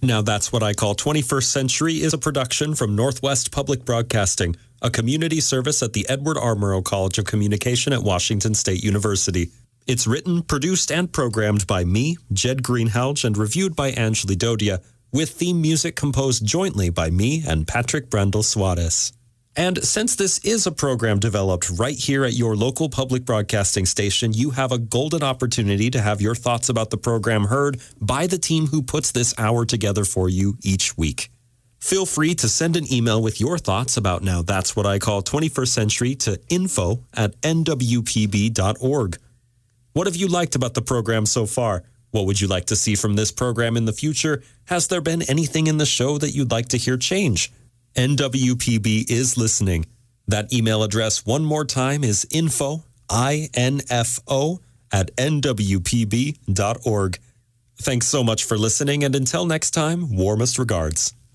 Now That's What I Call 21st Century is a production from Northwest Public Broadcasting, a community service at the Edward R. Murrow College of Communication at Washington State University. It's written, produced, and programmed by me, Jed Greenhalgh, and reviewed by Angeli Dodia, with theme music composed jointly by me and Patrick Brendel Suarez. And since this is a program developed right here at your local public broadcasting station, you have a golden opportunity to have your thoughts about the program heard by the team who puts this hour together for you each week. Feel free to send an email with your thoughts about Now That's What I Call 21st Century to info@nwpb.org. What have you liked about the program so far? What would you like to see from this program in the future? Has there been anything in the show that you'd like to hear change? NWPB is listening. That email address one more time is info@nwpb.org. Thanks so much for listening, and until next time, warmest regards.